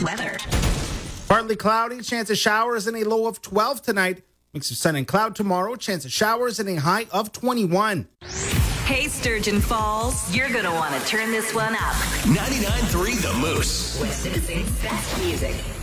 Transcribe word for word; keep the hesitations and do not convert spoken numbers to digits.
Moose weather. Partly cloudy, chance of showers and a low of twelve tonight. Mix of sun and cloud tomorrow, chance of showers and a high of twenty-one. Hey, Sturgeon Falls, you're going to want to turn this one up. ninety-nine point three The Moose. West Nipissing's best music.